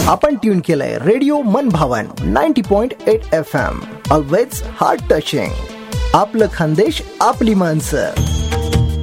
आपण ट्यून केलंय रेडिओ मनभावन 90.8 FM. Always heart touching. आपलं खानदेश आपली माणसं.